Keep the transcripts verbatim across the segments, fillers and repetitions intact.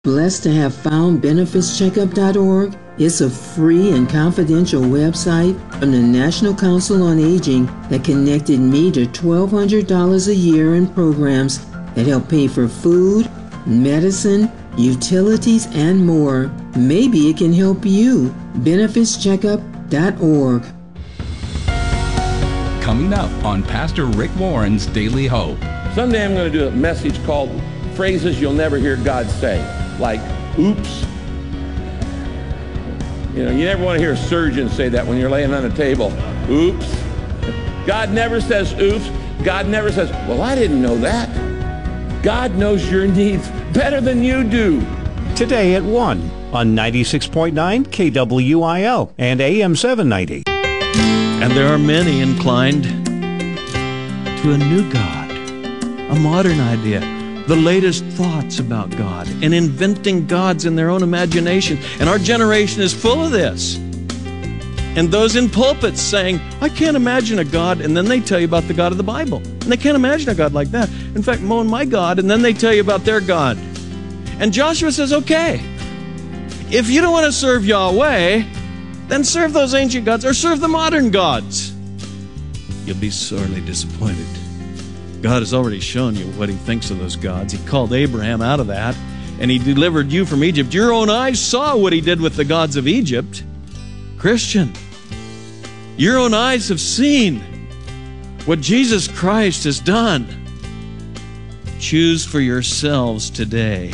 Blessed to have found benefits checkup dot org. It's a free and confidential website from the National Council on Aging that connected me to twelve hundred dollars a year in programs that help pay for food, medicine, utilities, and more. Maybe it can help you. benefits checkup dot org. Coming up on Pastor Rick Warren's Daily Hope. Someday I'm going to do a message called Phrases You'll Never Hear God Say. Like, oops. You know, you never want to hear a surgeon say that when you're laying on a table. Oops. God never says oops. God never says, well, I didn't know that. God knows your needs better than you do. Today at one on ninety-six point nine K W I L and A M seven ninety. And there are many inclined to a new God, a modern idea, the latest thoughts about God, and inventing gods in their own imagination. And our generation is full of this. And those in pulpits saying, I can't imagine a God, and then they tell you about the God of the Bible. And they can't imagine a God like that. In fact, moan my God, and then they tell you about their God. And Joshua says, okay, if you don't want to serve Yahweh, then serve those ancient gods or serve the modern gods. You'll be sorely disappointed. God has already shown you what he thinks of those gods. He called Abraham out of that, and he delivered you from Egypt. Your own eyes saw what he did with the gods of Egypt. Christian, your own eyes have seen what Jesus Christ has done. Choose for yourselves today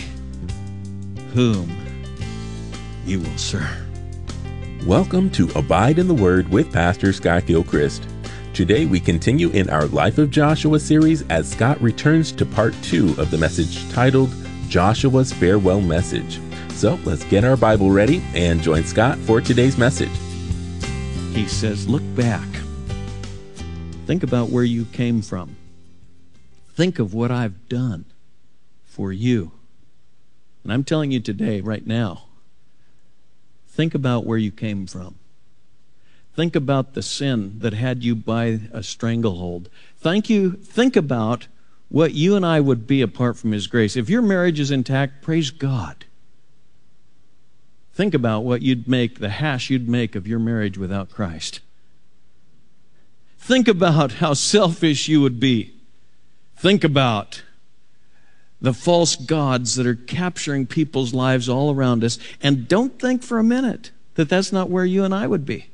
whom you will serve. Welcome to Abide in the Word with Pastor Scott Gilchrist. Today we continue in our Life of Joshua series as Scott returns to part two of the message titled Joshua's Farewell Message. So let's get our Bible ready and join Scott for today's message. He says, look back. Think about where you came from. Think of what I've done for you. And I'm telling you today, right now, think about where you came from. Think about the sin that had you by a stranglehold. Thank you. Think about what you and I would be apart from his grace. If your marriage is intact, praise God. Think about what you'd make, the hash you'd make of your marriage without Christ. Think about how selfish you would be. Think about the false gods that are capturing people's lives all around us. And don't think for a minute that that's not where you and I would be,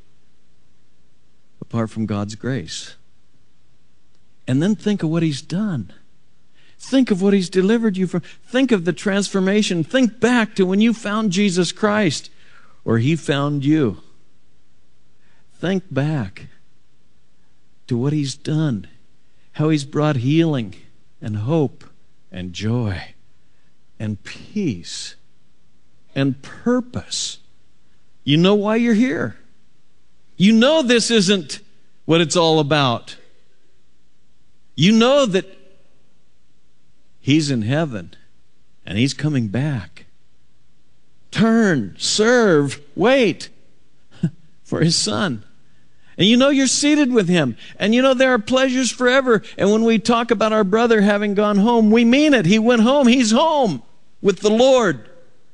apart from God's grace. And then think of what he's done. Think of what he's delivered you from. Think of the transformation. Think back to when you found Jesus Christ, or he found you. Think back to what he's done, how he's brought healing and hope and joy and peace and purpose. You know why you're here. You know this isn't what it's all about. You know that he's in heaven and he's coming back. Turn, serve, wait for his son. And you know you're seated with him. And you know there are pleasures forever. And when we talk about our brother having gone home, we mean it. He went home. He's home with the Lord.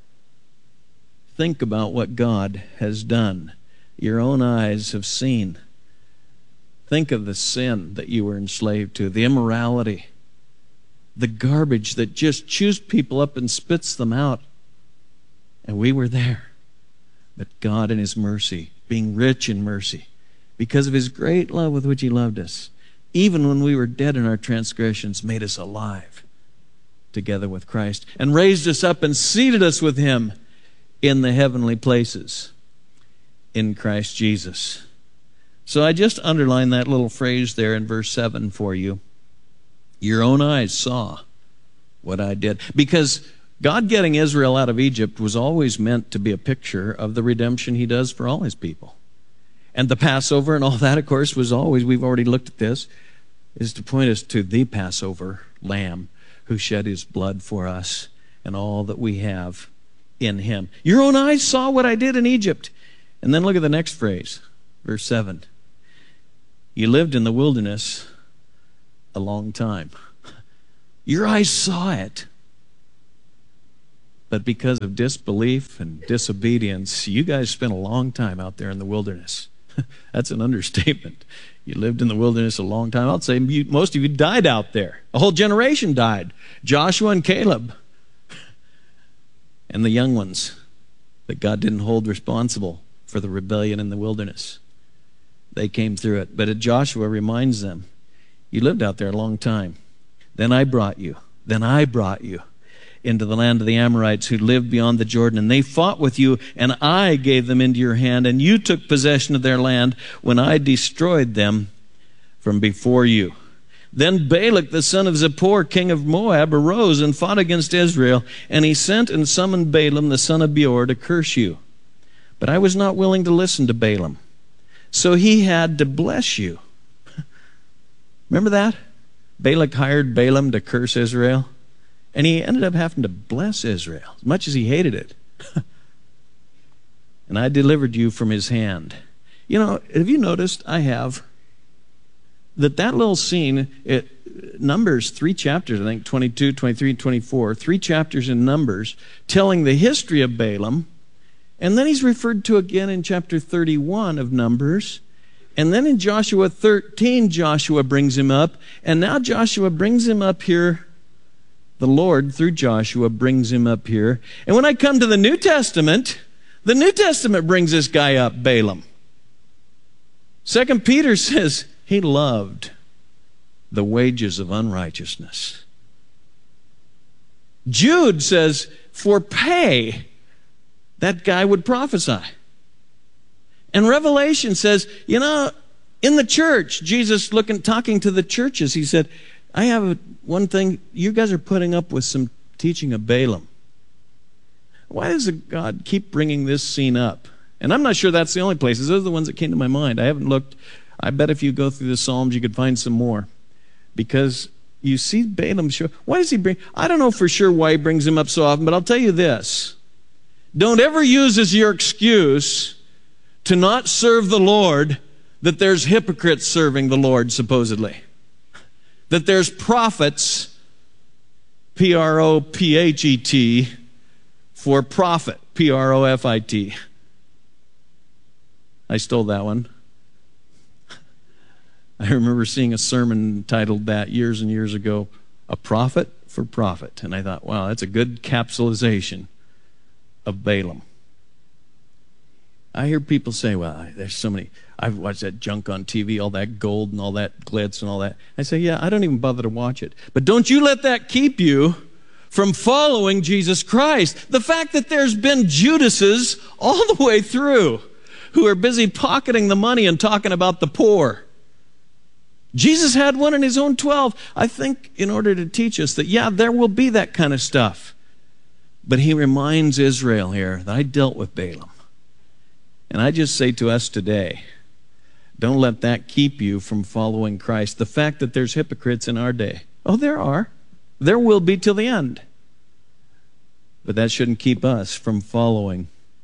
Think about what God has done. Your own eyes have seen. Think of the sin that you were enslaved to, the immorality, the garbage that just chews people up and spits them out. And we were there. But God in his mercy, being rich in mercy, because of his great love with which he loved us, even when we were dead in our transgressions, made us alive together with Christ and raised us up and seated us with him in the heavenly places in Christ Jesus. So I just underlined that little phrase there in verse seven for you. Your own eyes saw what I did. Because God getting Israel out of Egypt was always meant to be a picture of the redemption he does for all his people. And the Passover and all that, of course, was always, we've already looked at this, is to point us to the Passover lamb who shed his blood for us and all that we have in him. Your own eyes saw what I did in Egypt. And then look at the next phrase, verse seven. You lived in the wilderness a long time. Your eyes saw it. But because of disbelief and disobedience, you guys spent a long time out there in the wilderness. That's an understatement. You lived in the wilderness a long time. I'd say you, most of you died out there. A whole generation died. Joshua and Caleb. And the young ones that God didn't hold responsible for the rebellion in the wilderness. They came through it. But Joshua reminds them, you lived out there a long time. Then I brought you. Then I brought you into the land of the Amorites who lived beyond the Jordan. And they fought with you, and I gave them into your hand, and you took possession of their land when I destroyed them from before you. Then Balak, the son of Zippor, king of Moab, arose and fought against Israel, and he sent and summoned Balaam, the son of Beor, to curse you. But I was not willing to listen to Balaam, so he had to bless you. Remember that? Balak hired Balaam to curse Israel. And he ended up having to bless Israel, as much as he hated it. And I delivered you from his hand. You know, have you noticed, I have, that that little scene, it Numbers, three chapters, I think, twenty-two, twenty-three, twenty-four, three chapters in Numbers, telling the history of Balaam. And then he's referred to again in chapter thirty-one of Numbers. And then in Joshua thirteen, Joshua brings him up. And now Joshua brings him up here. The Lord, through Joshua, brings him up here. And when I come to the New Testament, the New Testament brings this guy up, Balaam. Second Peter says he loved the wages of unrighteousness. Jude says, for pay, that guy would prophesy. And Revelation says, you know, in the church, Jesus looking, talking to the churches, he said, I have one thing, you guys are putting up with some teaching of Balaam. Why does God keep bringing this scene up? And I'm not sure that's the only places. Those are the ones that came to my mind. I haven't looked. I bet if you go through the Psalms, you could find some more. Because you see Balaam show. Why does he bring? I don't know for sure why he brings him up so often, but I'll tell you this. Don't ever use as your excuse to not serve the Lord that there's hypocrites serving the Lord, supposedly. That there's prophets, P R O P H E T, for profit, P R O F I T. I stole that one. I remember seeing a sermon titled that years and years ago, A Prophet for Profit. And I thought, wow, that's a good capsulization of Balaam. I hear people say, well, there's so many, I've watched that junk on T V, all that gold and all that glitz and all that. I say, yeah, I don't even bother to watch it. But don't you let that keep you from following Jesus Christ. The fact that there's been Judases all the way through who are busy pocketing the money and talking about the poor. Jesus had one in his own twelve, I think, in order to teach us that, yeah, there will be that kind of stuff. But he reminds Israel here that I dealt with Balaam. And I just say to us today, don't let that keep you from following Christ. The fact that there's hypocrites in our day. Oh, there are. There will be till the end. But that shouldn't keep us from following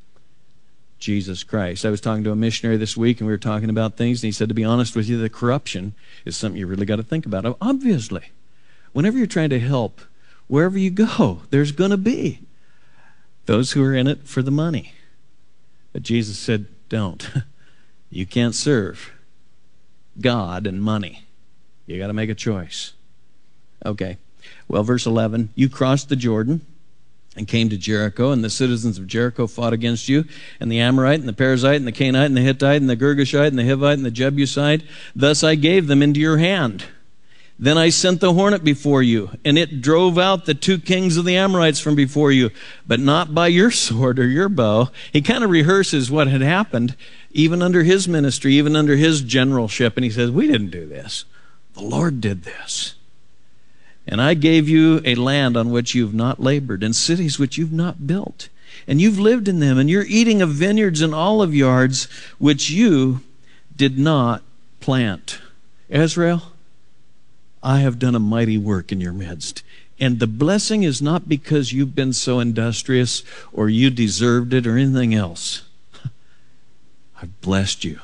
Jesus Christ. I was talking to a missionary this week, and we were talking about things, and he said, to be honest with you, the corruption is something you really got to think about. Obviously, whenever you're trying to help, wherever you go, there's going to be those who are in it for the money. But Jesus said, don't. You can't serve God and money. You got to make a choice. Okay. Well, verse eleven, you crossed the Jordan and came to Jericho, and the citizens of Jericho fought against you, and the Amorite, and the Perizzite, and the Canaanite, and the Hittite, and the Girgashite, and the Hivite, and the Jebusite. Thus I gave them into your hand. Then I sent the hornet before you, and it drove out the two kings of the Amorites from before you, but not by your sword or your bow. He kind of rehearses what had happened, even under his ministry, even under his generalship, and he says, we didn't do this. The Lord did this. And I gave you a land on which you've not labored, and cities which you've not built. And you've lived in them, and you're eating of vineyards and olive yards, which you did not plant. Israel, I have done a mighty work in your midst. And the blessing is not because you've been so industrious, or you deserved it, or anything else. I've blessed you.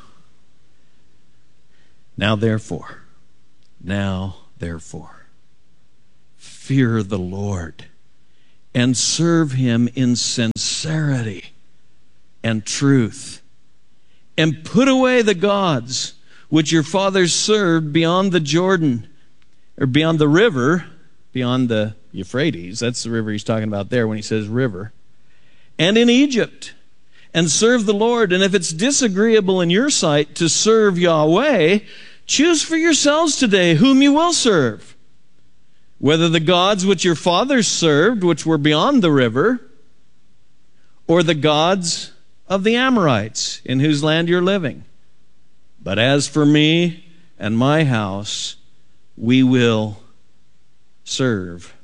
Now therefore, now therefore, fear the Lord and serve him in sincerity and truth. And put away the gods which your fathers served beyond the Jordan, or beyond the river, beyond the Euphrates. That's the river he's talking about there when he says river. And in Egypt, and serve the Lord. And if it's disagreeable in your sight to serve Yahweh, choose for yourselves today whom you will serve, whether the gods which your fathers served, which were beyond the river, or the gods of the Amorites, in whose land you're living. But as for me and my house, we will serve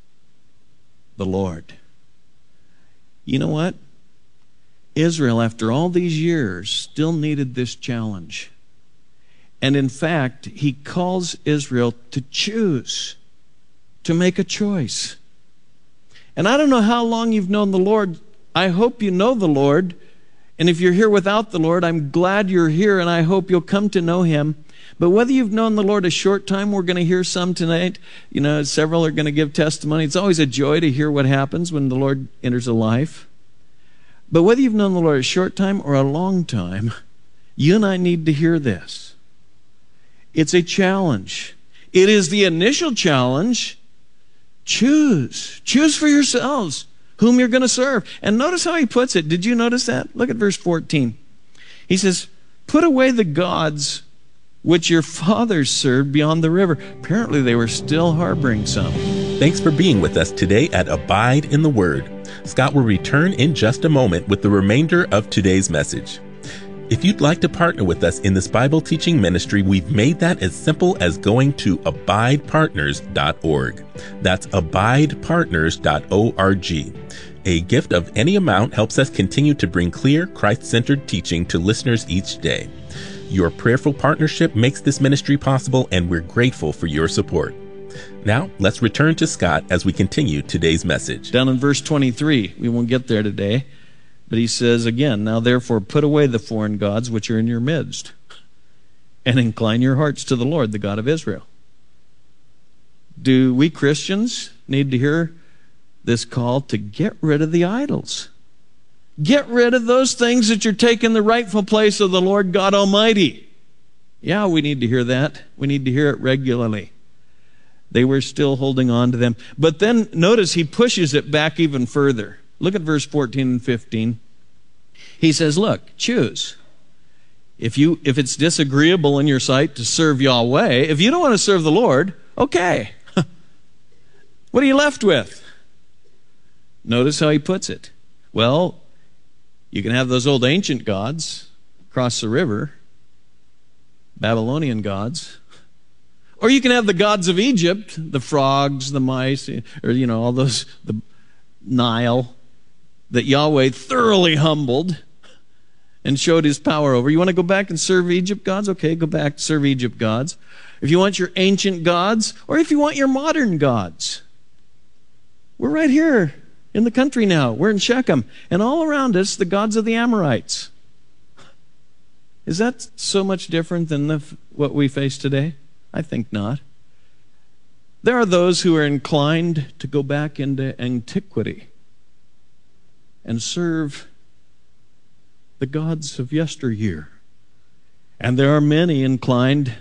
the Lord. You know what? Israel, after all these years, still needed this challenge. And in fact, he calls Israel to choose, to make a choice. And I don't know how long you've known the Lord. I hope you know the Lord. And if you're here without the Lord, I'm glad you're here, and I hope you'll come to know him. But whether you've known the Lord a short time, we're going to hear some tonight. You know, several are going to give testimony. It's always a joy to hear what happens when the Lord enters a life. But whether you've known the Lord a short time or a long time, you and I need to hear this. It's a challenge. It is the initial challenge. Choose. Choose for yourselves whom you're going to serve. And notice how he puts it. Did you notice that? Look at verse fourteen. He says, put away the gods which your fathers served beyond the river. Apparently they were still harboring some. Thanks for being with us today at Abide in the Word. Scott will return in just a moment with the remainder of today's message. If you'd like to partner with us in this Bible teaching ministry, we've made that as simple as going to abide partners dot org. That's abide partners dot org. A gift of any amount helps us continue to bring clear, Christ-centered teaching to listeners each day. Your prayerful partnership makes this ministry possible, and we're grateful for your support. Now, let's return to Scott as we continue today's message. Down in verse twenty-three, we won't get there today, but he says again, now therefore put away the foreign gods which are in your midst, and incline your hearts to the Lord, the God of Israel. Do we Christians need to hear this call to get rid of the idols? Get rid of those things that you're taking the rightful place of the Lord God Almighty. Yeah, we need to hear that. We need to hear it regularly. They were still holding on to them. But then notice he pushes it back even further. Look at verse fourteen and fifteen. He says, look, choose. If you if it's disagreeable in your sight to serve Yahweh, if you don't want to serve the Lord, okay. What are you left with? Notice how he puts it. Well, you can have those old ancient gods across the river, Babylonian gods. Or you can have the gods of Egypt, the frogs, the mice, or, you know, all those, the Nile, that Yahweh thoroughly humbled and showed his power over. You want to go back and serve Egypt gods? Okay, go back and serve Egypt gods. If you want your ancient gods, or if you want your modern gods. We're right here in the country now. We're in Shechem. And all around us, the gods of the Amorites. Is that so much different than the, what we face today? I think not. There are those who are inclined to go back into antiquity and serve the gods of yesteryear. And there are many inclined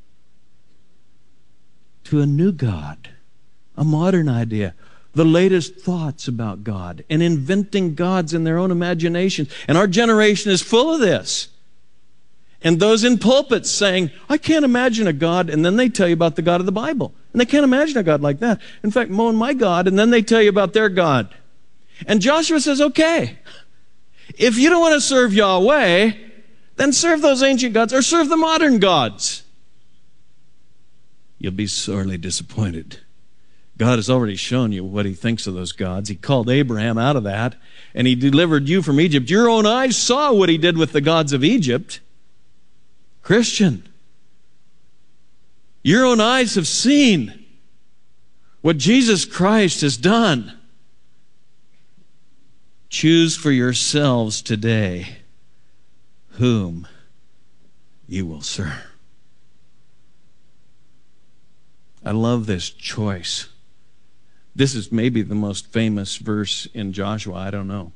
to a new God, a modern idea, the latest thoughts about God, and inventing gods in their own imagination. And our generation is full of this. And those in pulpits saying, I can't imagine a God, and then they tell you about the God of the Bible. And they can't imagine a God like that. In fact, moan my God, and then they tell you about their God. And Joshua says, okay, if you don't want to serve Yahweh, then serve those ancient gods, or serve the modern gods. You'll be sorely disappointed. God has already shown you what he thinks of those gods. He called Abraham out of that, and he delivered you from Egypt. Your own eyes saw what he did with the gods of Egypt. Christian, your own eyes have seen what Jesus Christ has done. Choose for yourselves today whom you will serve. I love this choice. This is maybe the most famous verse in Joshua. I don't know.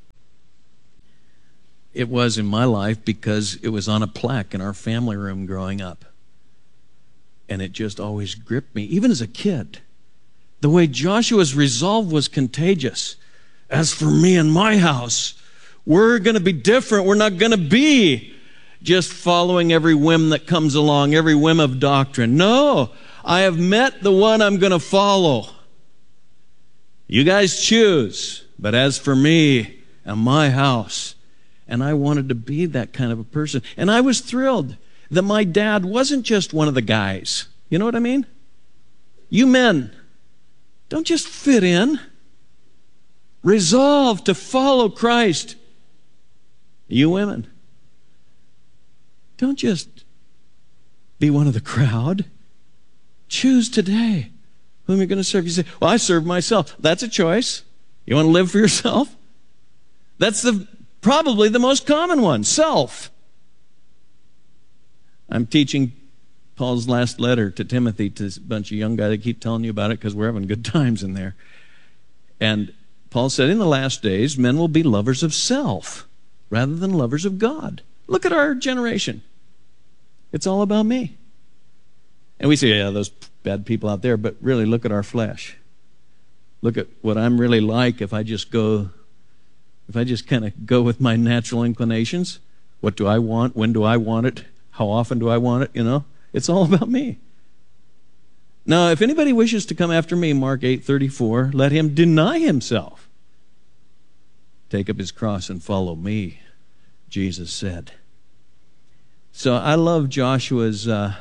It was in my life because it was on a plaque in our family room growing up. And it just always gripped me, even as a kid. The way Joshua's resolve was contagious. As for me and my house, we're going to be different. We're not going to be just following every whim that comes along, every whim of doctrine. No, I have met the one I'm going to follow. You guys choose. But as for me and my house, and I wanted to be that kind of a person. And I was thrilled that my dad wasn't just one of the guys. You know what I mean? You men, don't just fit in. Resolve to follow Christ. You women, don't just be one of the crowd. Choose today whom you're going to serve. You say, well, I serve myself. That's a choice. You want to live for yourself? That's the probably the most common one, self. I'm teaching Paul's last letter to Timothy, to a bunch of young guys. I keep telling you about it because we're having good times in there. And Paul said, in the last days, men will be lovers of self rather than lovers of God. Look at our generation. It's all about me. And we say, yeah, those bad people out there, but really look at our flesh. Look at what I'm really like if I just go, if I just kind of go with my natural inclinations. What do I want? When do I want it? How often do I want it? You know, it's all about me. Now, if anybody wishes to come after me, Mark eight thirty-four, let him deny himself. Take up his cross and follow me, Jesus said. So I love Joshua's uh,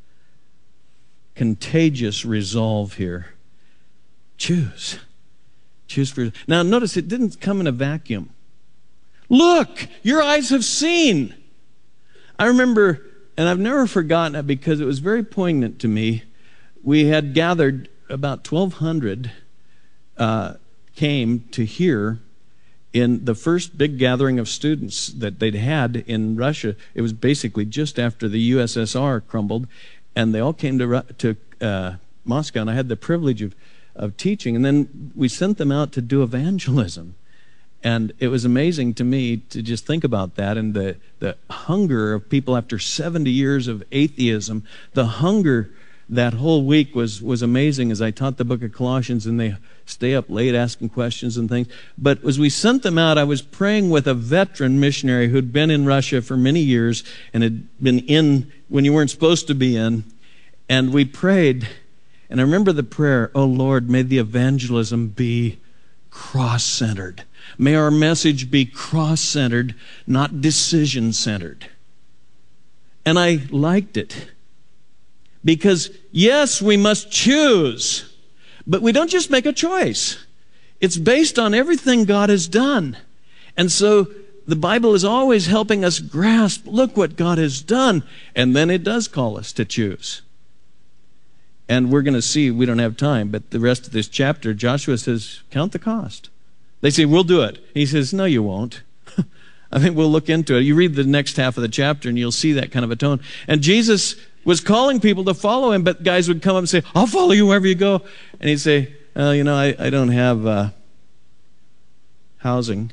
contagious resolve here. Choose. Choose for. Now, notice it didn't come in a vacuum. Look, your eyes have seen. I remember, and I've never forgotten it because it was very poignant to me. We had gathered, about twelve hundred uh, came to hear in the first big gathering of students that they'd had in Russia. It was basically just after the U S S R crumbled, and they all came to, to uh, Moscow, and I had the privilege of, of teaching. And then we sent them out to do evangelism. And it was amazing to me to just think about that and the, the hunger of people after seventy years of atheism. The hunger that whole week was, was amazing as I taught the book of Colossians, and they stay up late asking questions and things. But as we sent them out, I was praying with a veteran missionary who'd been in Russia for many years and had been in when you weren't supposed to be in. And we prayed, and I remember the prayer, oh Lord, may the evangelism be cross-centered. May our message be cross-centered, not decision-centered. And I liked it. Because, yes, we must choose, but we don't just make a choice. It's based on everything God has done. And so the Bible is always helping us grasp, look what God has done. And then it does call us to choose. And we're going to see, we don't have time, but the rest of this chapter, Joshua says, count the cost. They say, we'll do it. He says, no, you won't. I think we'll look into it. You read the next half of the chapter and you'll see that kind of a tone. And Jesus was calling people to follow him, but guys would come up and say, I'll follow you wherever you go. And he'd say, well, you know, I, I don't have uh, housing.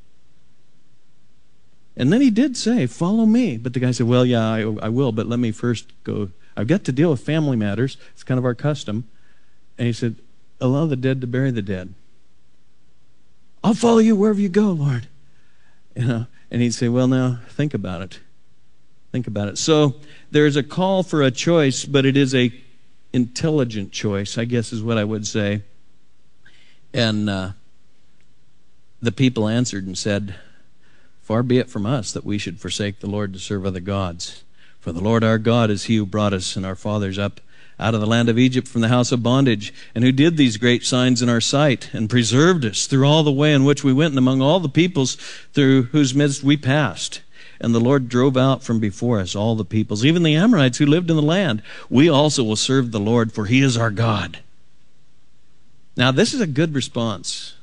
And then he did say, follow me. But the guy said, well, yeah, I, I will, but let me first go. I've got to deal with family matters. It's kind of our custom. And he said, allow the dead to bury the dead. I'll follow you wherever you go, Lord. You know, and he'd say, well, now, think about it. Think about it. So there's a call for a choice, but it is a intelligent choice, I guess is what I would say. And uh, the people answered and said, far be it from us that we should forsake the Lord to serve other gods. For the Lord our God is he who brought us and our fathers up out of the land of Egypt from the house of bondage, and who did these great signs in our sight, and preserved us through all the way in which we went, and among all the peoples through whose midst we passed. And the Lord drove out from before us all the peoples, even the Amorites who lived in the land. We also will serve the Lord, for he is our God. Now, this is a good response.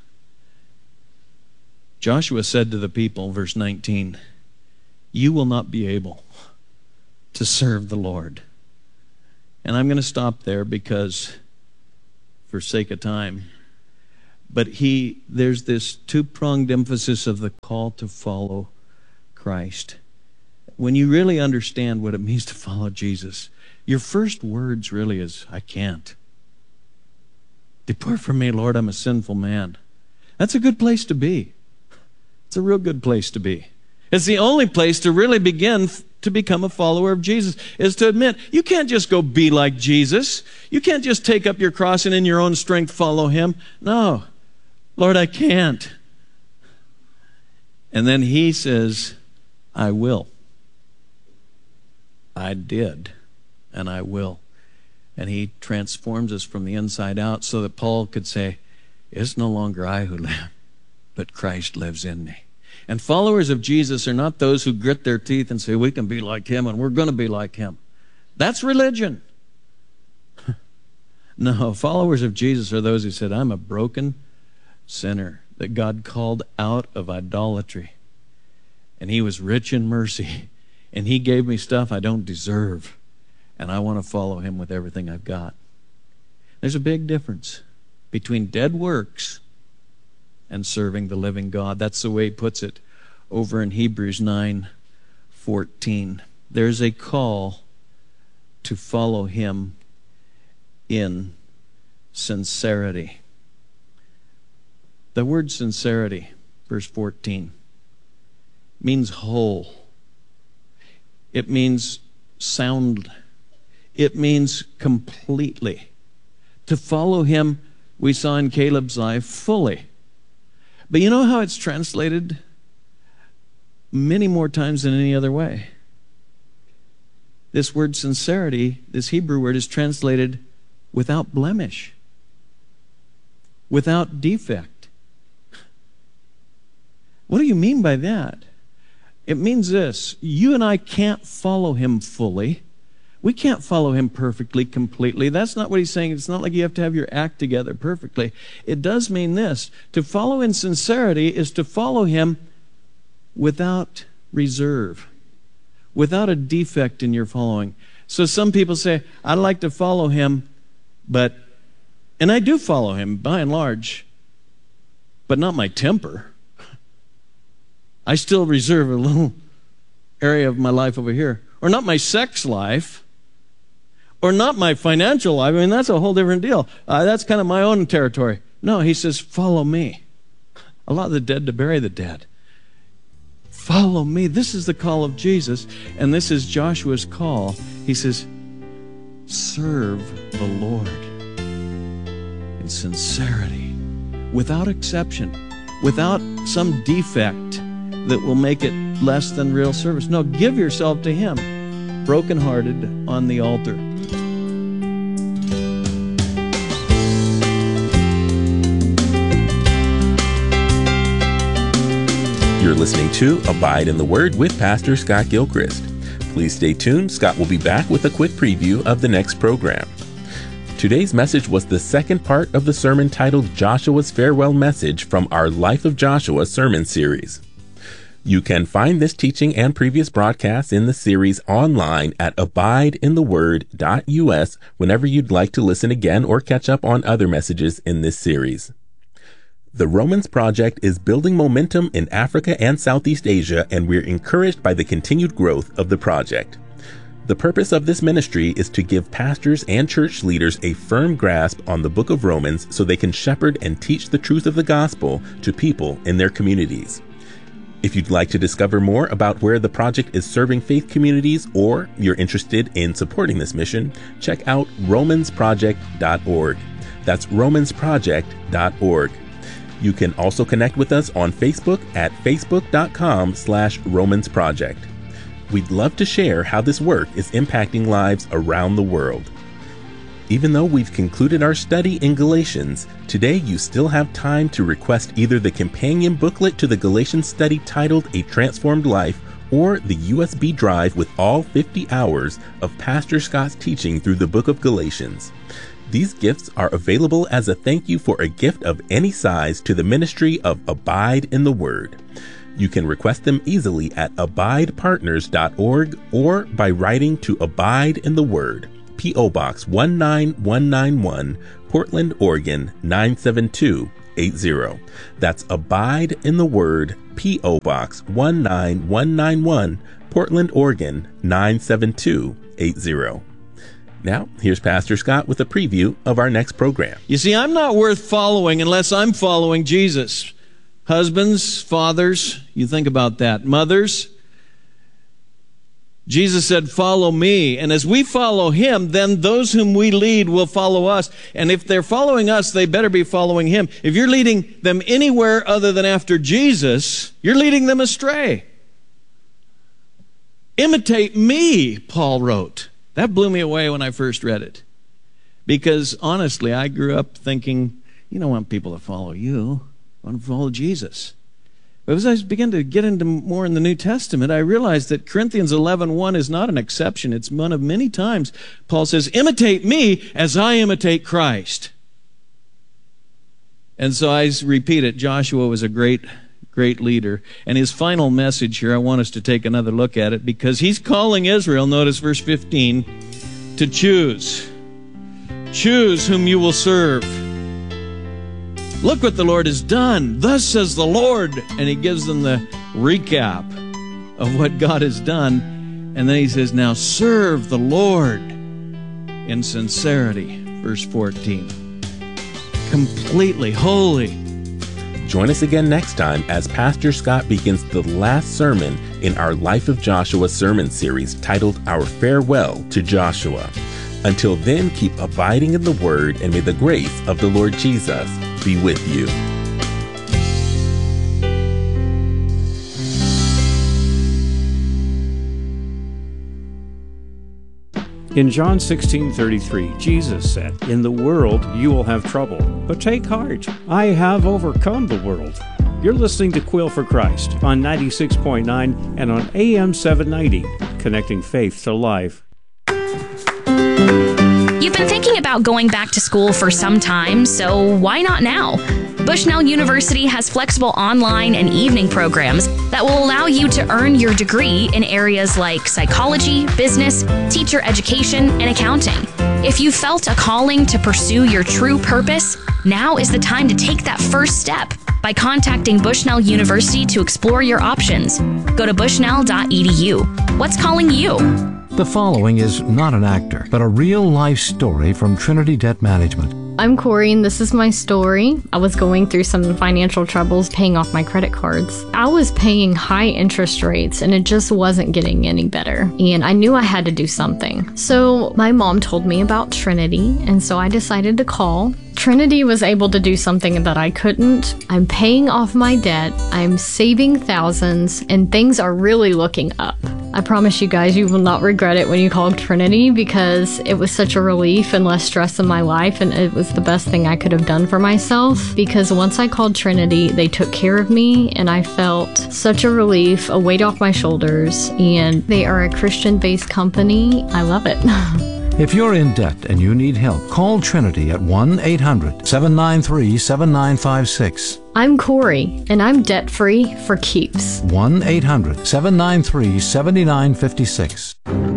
Joshua said to the people, verse nineteen, you will not be able to serve the Lord. And I'm going to stop there because, for sake of time, But he, there's this two-pronged emphasis of the call to follow Christ. When you really understand what it means to follow Jesus, your first words really is, I can't. Depart from me, Lord, I'm a sinful man. That's a good place to be. It's a real good place to be. It's the only place to really begin f- to become a follower of Jesus, is to admit, you can't just go be like Jesus. You can't just take up your cross and in your own strength follow him. No, Lord, I can't. And then he says, I will. I did, and I will. And he transforms us from the inside out so that Paul could say, it's no longer I who live, but Christ lives in me. And followers of Jesus are not those who grit their teeth and say, we can be like him and we're going to be like him. That's religion. No, followers of Jesus are those who said, I'm a broken sinner that God called out of idolatry. And he was rich in mercy. And he gave me stuff I don't deserve. And I want to follow him with everything I've got. There's a big difference between dead works and serving the living God. That's the way he puts it over in Hebrews nine fourteen. There's a call to follow him in sincerity. The word sincerity, verse fourteen, means whole. It means sound. It means completely. To follow him, we saw in Caleb's life, fully. But you know how it's translated many more times than any other way? This word sincerity, this Hebrew word, is translated without blemish, without defect. What do you mean by that? It means this: you and I can't follow him fully. We can't follow him perfectly, completely. That's not what he's saying. It's not like you have to have your act together perfectly. It does mean this: to follow in sincerity is to follow him without reserve, without a defect in your following. So some people say, I'd like to follow him, but, and I do follow him by and large, but not my temper. I still reserve a little area of my life over here. Or not my sex life. Or not my financial life. I mean, that's a whole different deal. Uh, that's kind of my own territory. No, he says, follow me. Allow the dead to bury the dead. Follow me. This is the call of Jesus, and this is Joshua's call. He says, serve the Lord in sincerity, without exception, without some defect that will make it less than real service. No, give yourself to him, brokenhearted on the altar. You're listening to Abide in the Word with Pastor Scott Gilchrist. Please stay tuned. Scott will be back with a quick preview of the next program. Today's message was the second part of the sermon titled Joshua's Farewell Message from our Life of Joshua sermon series. You can find this teaching and previous broadcasts in the series online at abide in the word dot U S whenever you'd like to listen again or catch up on other messages in this series. The Romans Project is building momentum in Africa and Southeast Asia, and we're encouraged by the continued growth of the project. The purpose of this ministry is to give pastors and church leaders a firm grasp on the book of Romans so they can shepherd and teach the truth of the gospel to people in their communities. If you'd like to discover more about where the project is serving faith communities, or you're interested in supporting this mission, check out romans project dot org. That's romans project dot org. You can also connect with us on Facebook at facebook dot com slash romans project. We'd love to share how this work is impacting lives around the world. Even though we've concluded our study in Galatians, today you still have time to request either the companion booklet to the Galatians study titled A Transformed Life, or the U S B drive with all fifty hours of Pastor Scott's teaching through the book of Galatians. These gifts are available as a thank you for a gift of any size to the ministry of Abide in the Word. You can request them easily at abide partners dot org or by writing to Abide in the Word, P O Box one nine one nine one, Portland, Oregon nine seven two eight zero. That's Abide in the Word, P O. Box one nine one nine one, Portland, Oregon nine seven two eight zero. Now, here's Pastor Scott with a preview of our next program. You see, I'm not worth following unless I'm following Jesus. Husbands, fathers, you think about that. Mothers, Jesus said, follow me. And as we follow him, then those whom we lead will follow us. And if they're following us, they better be following him. If you're leading them anywhere other than after Jesus, you're leading them astray. Imitate me, Paul wrote. That blew me away when I first read it. Because honestly, I grew up thinking, you don't want people to follow you. I want to follow Jesus. But as I began to get into more in the New Testament, I realized that Corinthians eleven one is not an exception. It's one of many times Paul says, imitate me as I imitate Christ. And so I repeat it. Joshua was a great, great leader. And his final message here, I want us to take another look at it because he's calling Israel, notice verse fifteen, to choose. Choose whom you will serve. Look what the Lord has done. Thus says the Lord. And he gives them the recap of what God has done. And then he says, now serve the Lord in sincerity. Verse fourteen. Completely holy. Join us again next time as Pastor Scott begins the last sermon in our Life of Joshua sermon series titled Our Farewell to Joshua. Until then, keep abiding in the Word, and may the grace of the Lord Jesus be with you. In John sixteen thirty-three, Jesus said, in the world you will have trouble, but take heart. I have overcome the world. You're listening to Quill for Christ on ninety-six point nine and on A M seven ninety, connecting faith to life. You've been thinking about going back to school for some time, so why not now? Bushnell University has flexible online and evening programs that will allow you to earn your degree in areas like psychology, business, teacher education, and accounting. If you felt a calling to pursue your true purpose, now is the time to take that first step by contacting Bushnell University to explore your options. Go to bushnell dot e d u. What's calling you? The following is not an actor, but a real-life story from Trinity Debt Management. I'm Corey, and this is my story. I was going through some financial troubles paying off my credit cards. I was paying high interest rates, and it just wasn't getting any better. And I knew I had to do something. So my mom told me about Trinity, and so I decided to call. Trinity was able to do something that I couldn't. I'm paying off my debt, I'm saving thousands, and things are really looking up. I promise you guys, you will not regret it when you call Trinity because it was such a relief and less stress in my life, and it was the best thing I could have done for myself because once I called Trinity, they took care of me and I felt such a relief, a weight off my shoulders, and they are a Christian-based company. I love it. If you're in debt and you need help, call Trinity at one eight hundred seven nine three seven nine five six. I'm Corey, and I'm debt-free for keeps. one eight hundred seven nine three seven nine five six.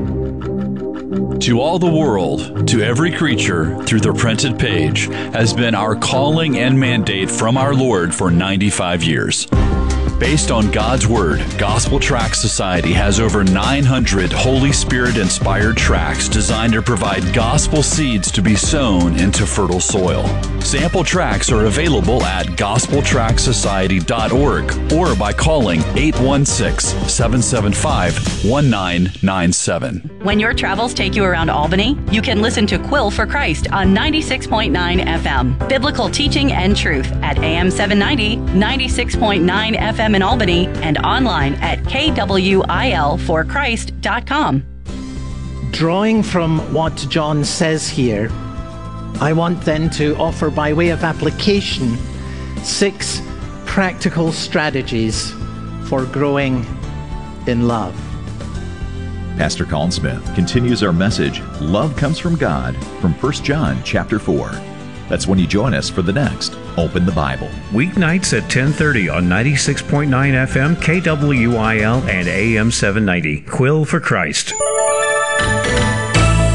To all the world, to every creature, through the printed page, has been our calling and mandate from our Lord for ninety-five years. Based on God's Word, Gospel Tract Society has over nine hundred Holy Spirit-inspired tracts designed to provide gospel seeds to be sown into fertile soil. Sample tracts are available at gospel tract society dot org or by calling eight one six, seven seven five, one nine nine seven. When your travels take you around Albany, you can listen to Quill for Christ on ninety-six point nine F M. Biblical teaching and truth at A M seven ninety, ninety-six point nine F M in Albany, and online at K W I L for Christ dot com. Drawing from what John says here, I want then to offer by way of application six practical strategies for growing in love. Pastor Colin Smith continues our message, Love Comes from God, from First John chapter four. That's when you join us for the next Open the Bible. Weeknights at ten thirty on ninety-six point nine F M, K W I L, and A M seven ninety. Quill for Christ.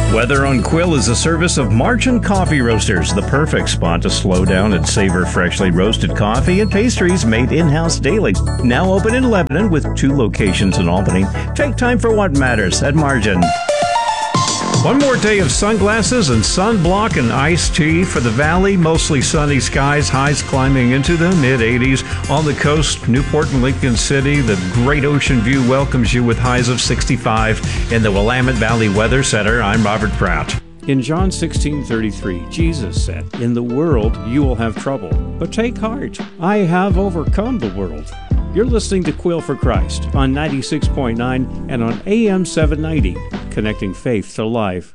Weather on Quill is a service of Marchant Coffee Roasters, the perfect spot to slow down and savor freshly roasted coffee and pastries made in-house daily. Now open in Lebanon with two locations in Albany. Take time for what matters at Marchant. One more day of sunglasses and sunblock and iced tea for the valley. Mostly sunny skies, highs climbing into the mid eighties. On the coast, Newport and Lincoln City, the great ocean view welcomes you with highs of sixty-five. In the Willamette Valley Weather Center, I'm Robert Pratt. In John sixteen thirty-three, Jesus said, "In the world you will have trouble, but take heart. I have overcome the world." You're listening to Quill for Christ on ninety-six point nine and on A M seven ninety, connecting faith to life.